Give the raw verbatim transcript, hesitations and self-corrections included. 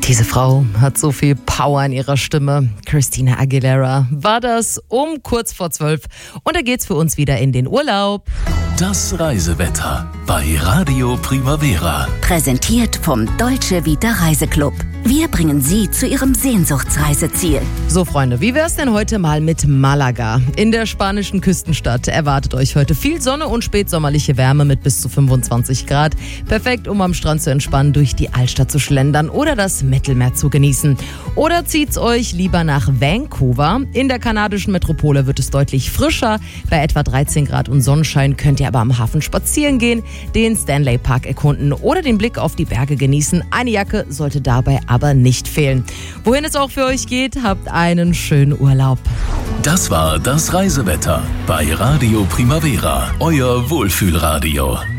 Diese Frau hat so viel Power in ihrer Stimme. Christina Aguilera war das um kurz vor zwölf. Und da geht's für uns wieder in den Urlaub. Das Reisewetter bei Radio Primavera. Präsentiert vom Deutsche Vita Reiseclub. Wir bringen Sie zu Ihrem Sehnsuchtsreiseziel. So Freunde, wie wär's denn heute mal mit Malaga? In der spanischen Küstenstadt erwartet euch heute viel Sonne und spätsommerliche Wärme mit bis zu fünfundzwanzig Grad. Perfekt, um am Strand zu entspannen, durch die Altstadt zu schlendern oder das Mittelmeer zu genießen. Oder zieht's euch lieber nach Vancouver. In der kanadischen Metropole wird es deutlich frischer. Bei etwa dreizehn Grad und Sonnenschein könnt ihr aber am Hafen spazieren gehen, den Stanley Park erkunden oder den Blick auf die Berge genießen. Eine Jacke sollte dabei aber nicht fehlen. Wohin es auch für euch geht, habt einen schönen Urlaub. Das war das Reisewetter bei Radio Primavera, euer Wohlfühlradio.